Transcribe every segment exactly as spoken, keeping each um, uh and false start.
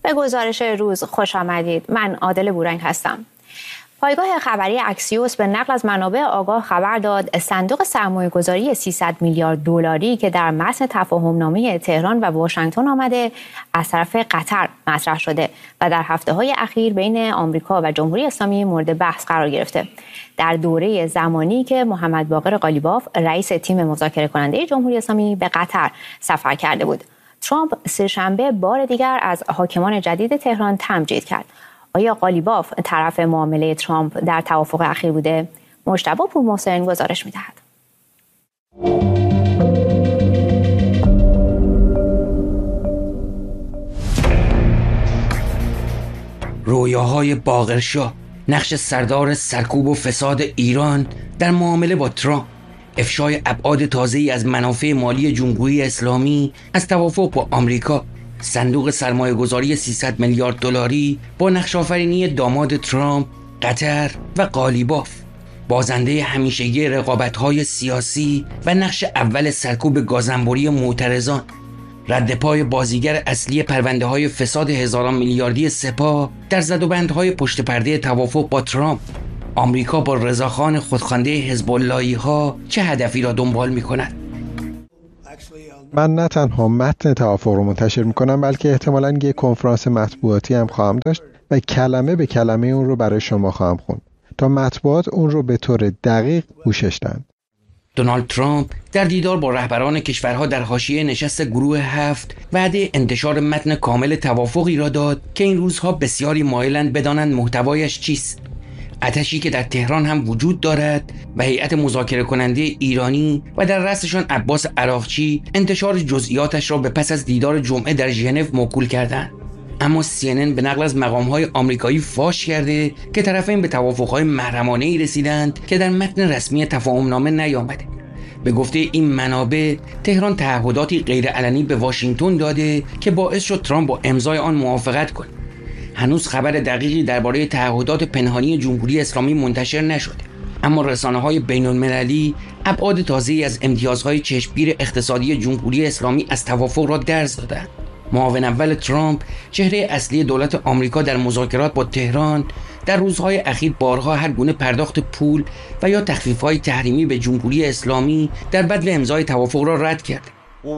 به گزارش روز خوش آمدید. من عادل بورنگ هستم. پایگاه خبری اکسیوس به نقل از منابع آگاه خبر داد صندوق سرمایه‌گذاری سیصد میلیارد دلاری که در متن تفاهمنامه تهران و واشنگتن آمده از طرف قطر مطرح شده و در هفته‌های اخیر بین آمریکا و جمهوری اسلامی مورد بحث قرار گرفته. در دوره زمانی که محمد باقر قالیباف رئیس تیم مذاکره کننده جمهوری اسلامی به قطر سفر کرده بود، ترامپ سه‌شنبه بار دیگر از حاکمان جدید تهران تمجید کرد. آیا قالیباف طرف معامله ترامپ در توافق اخیر بوده؟ مجتبی پورمحسن گزارش می‌دهد. رویاهای باقرشاه، نقش سردار سرکوب و فساد ایران در معامله با ترامپ، افشای ابعاد تازه‌ای از منافع مالی جمهوری اسلامی از توافق با آمریکا، صندوق سرمایه‌گذاری سیصد میلیارد دلاری با نقش‌آفرینی داماد ترامپ، قطر و قالیباف، بازنده همیشگی رقابت‌های سیاسی و نقش اول سرکوب گازانبری معترضان، رد پای بازیگر اصلی پرونده‌های فساد هزاران میلیاردی سپاه در زدوبندهای پشت پرده توافق با ترامپ. آمریکا با رضاخان خودخوانده حزب اللهی‌ها چه هدفی را دنبال می‌کند؟ من نه تنها متن توافق رو منتشر میکنم، بلکه احتمالاً یک کنفرانس مطبوعاتی هم خواهم داشت و کلمه به کلمه اون رو برای شما خواهم خوند تا مطبوعات اون رو به طور دقیق پوشش دهند. دونالد ترامپ در دیدار با رهبران کشورها در حاشیه نشست گروه هفت وعده انتشار متن کامل توافقی را داد که این روزها بسیاری مایلند بدانند محتوایش چیست. آتشی که در تهران هم وجود دارد و هیئت مذاکره کننده ایرانی و در رأسشان عباس عراقچی انتشار جزئیاتش را به پس از دیدار جمعه در ژنو موکول کردند. اما سی ان ان به نقل از مقام‌های آمریکایی فاش کرده که طرفین به توافق‌های محرمانه‌ای رسیدند که در متن رسمی تفاهمنامه نیامده. به گفته این منابع، تهران تعهداتی غیرعلنی به واشنگتن داده که باعث شد ترامپ با امضای آن موافقت کند. هنوز خبر دقیقی درباره تعهدات پنهانی جمهوری اسلامی منتشر نشده، اما رسانه‌های بین‌المللی ابعاد تازه‌ای از امتیازهای چشمگیر اقتصادی جمهوری اسلامی از توافق را درز دادند. معاون اول ترامپ، چهره اصلی دولت آمریکا در مذاکرات با تهران، در روزهای اخیر بارها هر گونه پرداخت پول و یا تخفیف‌های تحریمی به جمهوری اسلامی در بدل امضای توافق را رد کرد.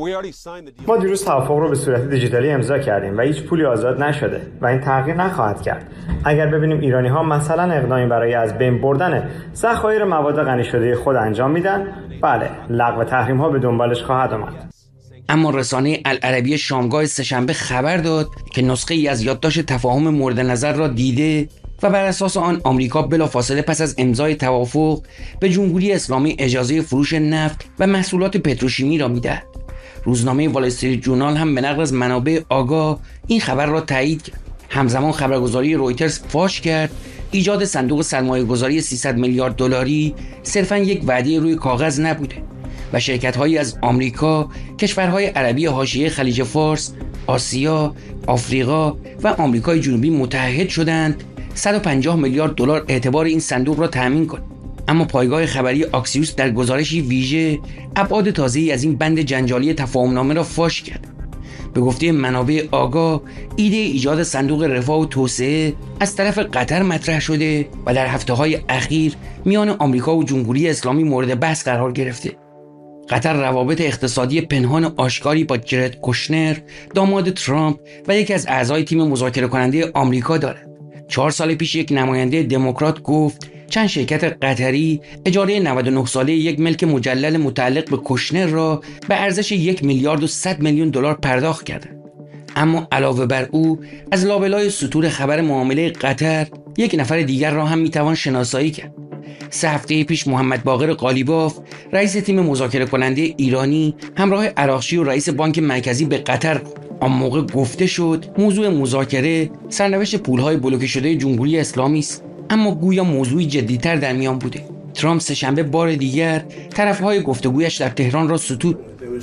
ما دیروز توافق رو به صورت دیجیتالی امضا کردیم و هیچ پولی آزاد نشده و این تغییر نخواهد کرد. اگر ببینیم ایرانی ها مثلا اقدامی برای از بین بردن ذخایر مواد غنی شده خود انجام میدن، بله، لغو تحریم ها به دنبالش خواهد آمد. اما رسانه العربیه شامگاه سه‌شنبه خبر داد که نسخه ای از یادداشت تفاهم مورد نظر را دیده و بر اساس آن آمریکا بلافاصله پس از امضای توافق به جمهوری اسلامی اجازه فروش نفت و محصولات پتروشیمی را میدهد. روزنامه وال استریت جورنال هم به نقل از منابع آگاه این خبر را تایید کرد. همزمان خبرگزاری رویترز فاش کرد ایجاد صندوق سرمایه‌گذاری سیصد میلیارد دلاری صرفاً یک وعده روی کاغذ نبوده و شرکت‌هایی از آمریکا، کشورهای عربی حاشیه خلیج فارس، آسیا، آفریقا و آمریکای جنوبی متحد شدند صد و پنجاه میلیارد دلار اعتبار این صندوق را تامین کنند. اما پایگاه خبری اکسیوس در گزارشی ویژه ابعاد تازه‌ای از این بند جنجالی تفاهمنامه را فاش کرد. به گفته منابع آگاه، ایده ایجاد صندوق رفاه و توسعه از طرف قطر مطرح شده و در هفته‌های اخیر میان آمریکا و جمهوری اسلامی مورد بحث قرار گرفته. قطر روابط اقتصادی پنهان آشکاری با جرد کوشنر، داماد ترامپ و یکی از اعضای تیم مذاکره کننده آمریکا دارد. چهار سال پیش یک نماینده دموکرات گفت چند شرکت قطری اجاره نود و نه ساله یک ملک مجلل متعلق به کوشنر را به ارزش یک میلیارد و صد میلیون دلار پرداخت کردند. اما علاوه بر او، از لابلای سطور خبر معامله قطر یک نفر دیگر را هم میتوان شناسایی کرد. سه هفته پیش محمد باقر قالیباف، رئیس تیم مذاکره کننده ایرانی، همراه عراقچی و رئیس بانک مرکزی به قطر. آن موقع گفته شد موضوع مذاکره سرنوشت پولهای بلوکه شده جمهوری اسلامی است، اما گویا موضوعی جدی‌تر در میان بوده. ترامپ سه‌شنبه بار دیگر طرفهای گفتگویش در تهران را ستود.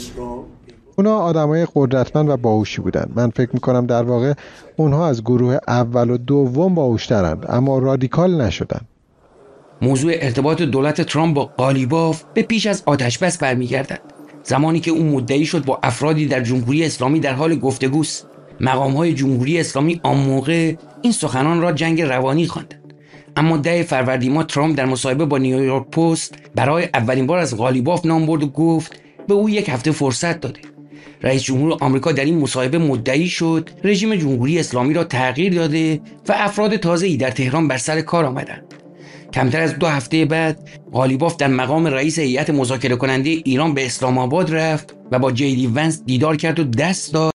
اونا آدمای قدرتمند و باهوشی بودن. من فکر میکنم در واقع اونها از گروه اول و دوم باهوش‌ترند، اما رادیکال نشدن. موضوع ارتباط دولت ترامپ با قالیباف به پیش از آتش‌بس برمیگردد. زمانی که اون مدعی شد با افرادی در جمهوری اسلامی در حال گفتگوست. مقام‌های جمهوری اسلامی آن موقع این سخنان را جنگ روانی خواندند. اما ده فروردین ماه ترامپ در مصاحبه با نیویورک پست برای اولین بار از قالیباف نام برد و گفت به او یک هفته فرصت داده. رئیس جمهور آمریکا در این مصاحبه مدعی شد رژیم جمهوری اسلامی را تغییر داده و افراد تازه‌ای در تهران بر سر کار آمدند. کمتر از دو هفته بعد قالیباف در مقام رئیس هیئت مذاکره کننده ایران به اسلام آباد رفت و با جی دی ونس دیدار کرد و دست داد